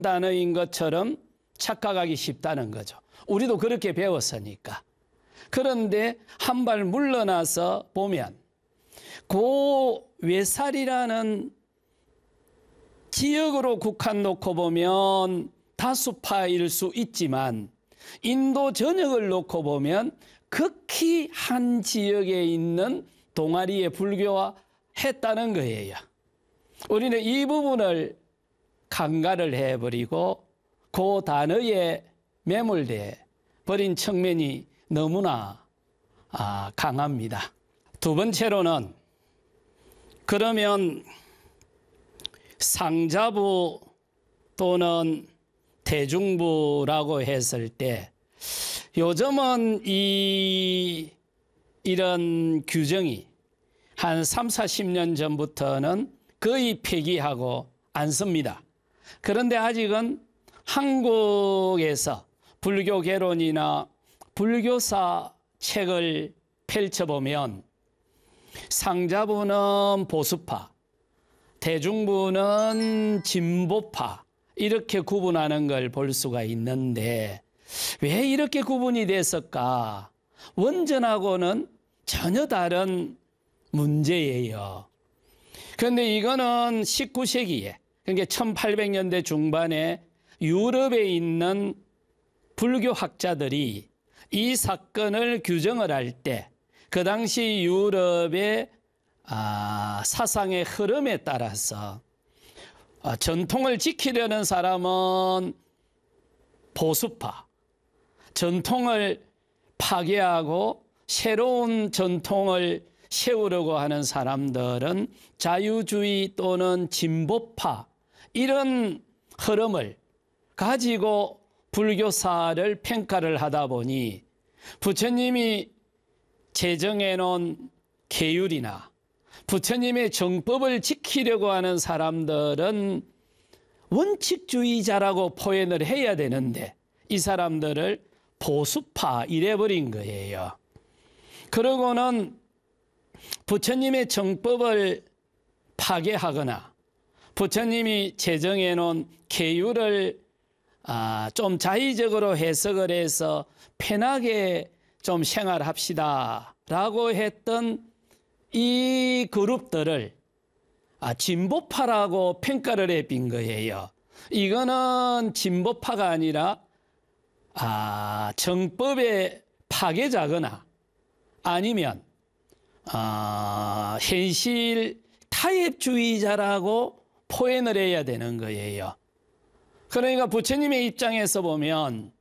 단어인 것처럼 착각하기 쉽다는 거죠. 우리도 그렇게 배웠으니까. 그런데 한 발 물러나서 보면 고외살이라는 지역으로 국한 놓고 보면 다수파일 수 있지만 인도 전역을 놓고 보면 극히 한 지역에 있는 동아리에 불교화 했다는 거예요. 우리는 이 부분을 간과를 해버리고 그 단어에 매몰돼 버린 측면이 너무나 강합니다. 두 번째로는 그러면 상자부 또는 대중부라고 했을 때 요즘은 이런 규정이 한 3, 40년 전부터는 거의 폐기하고 않습니다. 그런데 아직은 한국에서 불교 개론이나 불교사 책을 펼쳐보면 상자부는 보수파, 대중부는 진보파 이렇게 구분하는 걸 볼 수가 있는데 왜 이렇게 구분이 됐을까? 원전하고는 전혀 다른 문제예요. 그런데 이거는 19세기에 그러니까 1800년대 중반에 유럽에 있는 불교학자들이 이 사건을 규정을 할 때 그 당시 유럽의 사상의 흐름에 따라서 전통을 지키려는 사람은 보수파, 전통을 파괴하고 새로운 전통을 세우려고 하는 사람들은 자유주의 또는 진보파 이런 흐름을 가지고 불교사를 평가를 하다 보니 부처님이 제정해 놓은 계율이나 부처님의 정법을 지키려고 하는 사람들은 원칙주의자라고 표현을 해야 되는데 이 사람들을 보수파 이래버린 거예요. 그러고는 부처님의 정법을 파괴하거나 부처님이 제정해 놓은 계율을 좀 자의적으로 해석을 해서 편하게 좀 생활합시다 라고 했던 이 그룹들을 진보파라고 평가를 해빈 거예요. 이거는 진보파가 아니라 정법의 파괴자거나 아니면 현실 타협주의자라고 표현을 해야 되는 거예요. 그러니까 부처님의 입장에서 보면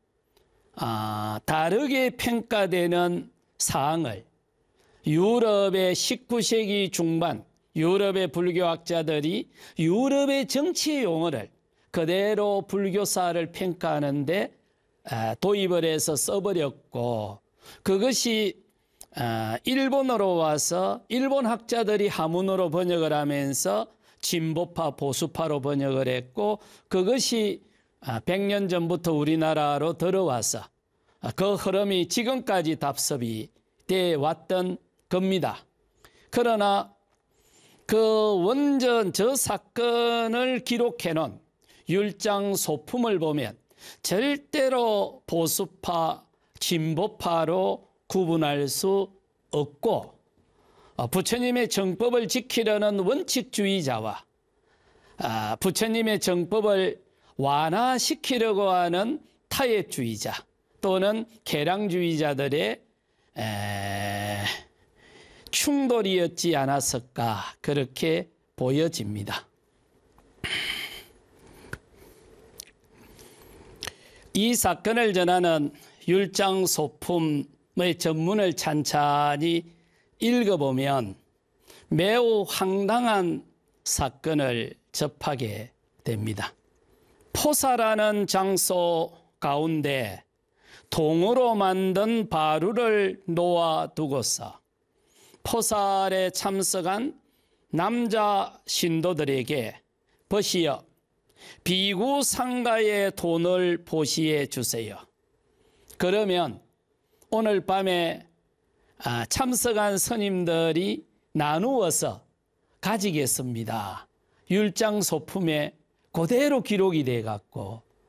다르게 평가되는 사항을 유럽의 19세기 중반 유럽의 불교학자들이 유럽의 정치의 용어를 그대로 불교사를 평가하는데 도입을 해서 써버렸고 그것이 일본어로 와서 일본 학자들이 한문으로 번역을 하면서 진보파 보수파로 번역을 했고 그것이 100년 전부터 우리나라로 들어와서 그 흐름이 지금까지 답습이 돼 왔던 겁니다. 그러나 그 원전 저 사건을 기록해 놓은 율장 소품을 보면 절대로 보수파 진보파로 구분할 수 없고 부처님의 정법을 지키려는 원칙주의자와 부처님의 정법을 완화시키려고 하는 타협주의자 또는 개량주의자들의 충돌이었지 않았을까 그렇게 보여집니다. 이 사건을 전하는 율장 소품의 전문을 찬찬히 읽어보면 매우 황당한 사건을 접하게 됩니다. 포사라는 장소 가운데 동으로 만든 바루를 놓아두고서 포살에 참석한 남자 신도들에게 보시어 비구 상가의 돈을 보시해 주세요. 그러면 오늘 밤에 참석한 스님들이 나누어서 가지겠습니다. 율장 소품에 그대로 기록이 돼 갖고